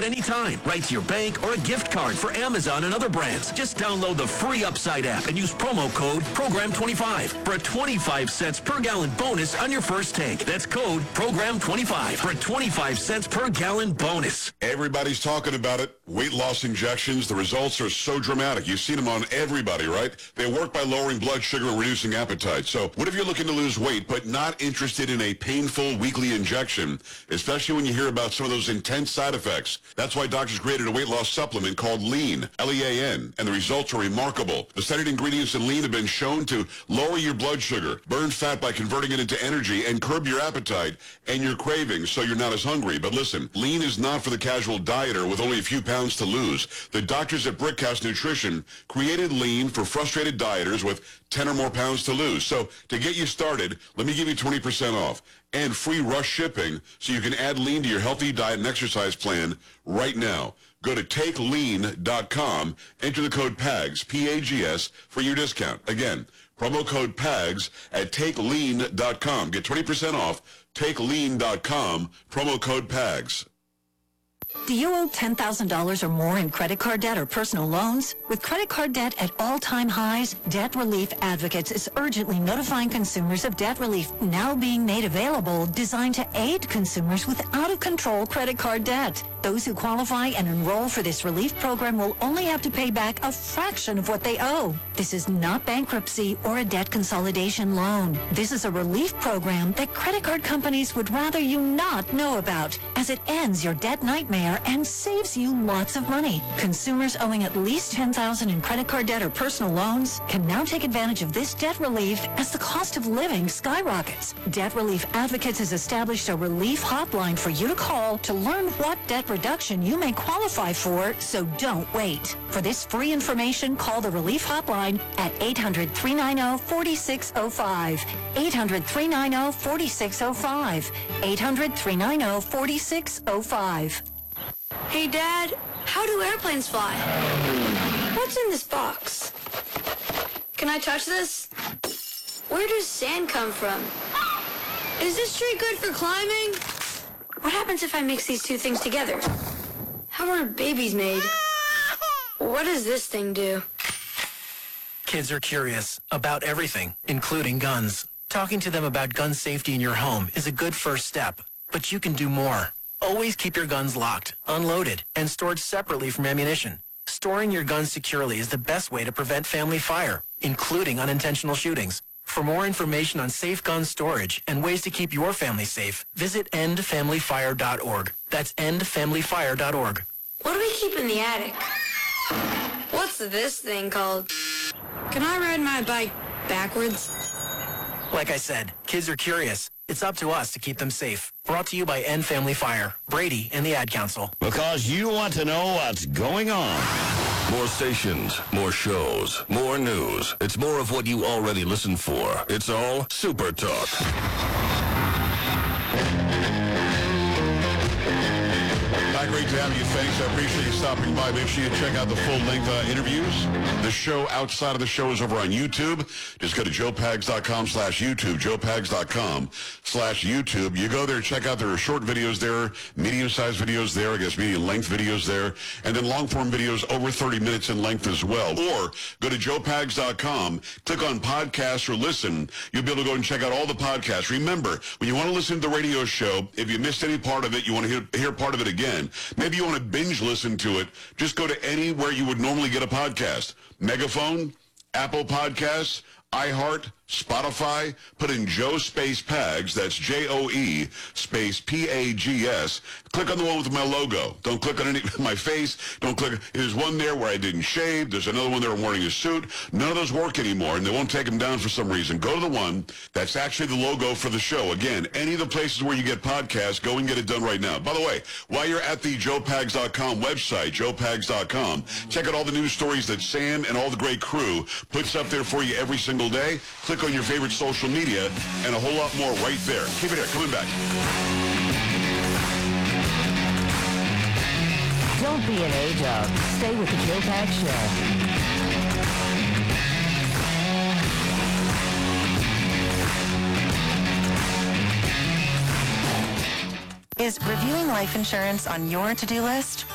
anytime, right to your bank or a gift card for Amazon and other brands. Just download the free Upside app and use promo code PROGRAM25 for a 25 cents per gallon bonus on your first tank. That's code PROGRAM25 for a 25 cents per gallon bonus. Everybody's talking about it. Weight loss injections. The results are so dramatic. You've seen them on everybody, right? They work by lowering blood sugar and reducing appetite. So what if you're looking to lose weight but not interested in a painful weekly injection, especially when you hear about some of those intense side effects? That's why doctors created a weight loss supplement called Lean, L-E-A-N, and the results are remarkable. The studied ingredients in Lean have been shown to lower your blood sugar, burn fat by converting it into energy, and curb your appetite and your cravings so you're not as hungry. But listen, Lean is not for the casual dieter with only a few pounds to lose. The doctors at Brickhouse Nutrition created Lean for frustrated dieters with 10 or more pounds to lose. So to get you started, let me give you 20% off and free rush shipping so you can add Lean to your healthy diet and exercise plan right now. Go to takelean.com, enter the code PAGS, P-A-G-S, for your discount. Again, promo code PAGS at takelean.com. Get 20% off, takelean.com, promo code PAGS. Do you owe $10,000 or more in credit card debt or personal loans? With credit card debt at all-time highs, Debt Relief Advocates is urgently notifying consumers of debt relief now being made available, designed to aid consumers with out-of-control credit card debt. Those who qualify and enroll for this relief program will only have to pay back a fraction of what they owe. This is not bankruptcy or a debt consolidation loan. This is a relief program that credit card companies would rather you not know about, as it ends your debt nightmare and saves you lots of money. Consumers owing at least $10,000 in credit card debt or personal loans can now take advantage of this debt relief as the cost of living skyrockets. Debt Relief Advocates has established a relief hotline for you to call to learn what debt reduction you may qualify for, so don't wait. For this free information, call the relief hotline at 800-390-4605. 800-390-4605. 800-390-4605. Hey, Dad, how do airplanes fly? What's in this box? Can I touch this? Where does sand come from? Is this tree good for climbing? What happens if I mix these two things together? How are babies made? What does this thing do? Kids are curious about everything, including guns. Talking to them about gun safety in your home is a good first step, but you can do more. Always keep your guns locked, unloaded, and stored separately from ammunition. Storing your guns securely is the best way to prevent family fire, including unintentional shootings. For more information on safe gun storage and ways to keep your family safe, visit endfamilyfire.org. That's endfamilyfire.org. What do we keep in the attic? What's this thing called? Can I ride my bike backwards? Like I said, kids are curious. It's up to us to keep them safe. Brought to you by End Family Fire, Brady, and the Ad Council. Because you want to know what's going on. More stations, more shows, more news. It's more of what you already listen for. It's all Super Talk. Great to have you. Thanks. I appreciate you stopping by. Make sure you check out the full-length interviews. The show outside of the show is over on YouTube. Just go to joepags.com/YouTube, joepags.com/YouTube. You go there, check out there are short videos there, medium-sized videos there, I guess medium-length videos there, and then long-form videos over 30 minutes in length as well. Or go to joepags.com, click on podcasts or listen. You'll be able to go and check out all the podcasts. Remember, when you want to listen to the radio show, if you missed any part of it, you want to hear part of it again, maybe you want to binge listen to it, just go to anywhere you would normally get a podcast. Megaphone, Apple Podcasts, iHeart, Spotify, put in Joe Space Pags, that's J-O-E space P-A-G-S. Click on the one with my logo. Don't click on any my face. Don't click. There's one there where I didn't shave. There's another one there I'm wearing a suit. None of those work anymore, and they won't take them down for some reason. Go to the one that's actually the logo for the show. Again, any of the places where you get podcasts, go and get it done right now. By the way, while you're at the joepags.com website, joepags.com, check out all the news stories that Sam and all the great crew puts up there for you every single day. Click on your favorite social media and a whole lot more right there. Keep it here. Coming back. Don't be an age-out. Stay with the Joe Pags Show. Is reviewing life insurance on your to-do list?